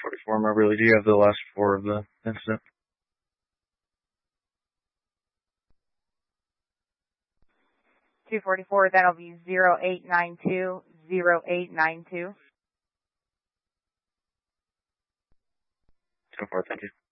244, Moberly. Do you have the last four of the incident? 244, that'll be 0892, 0892. 10-4, thank you.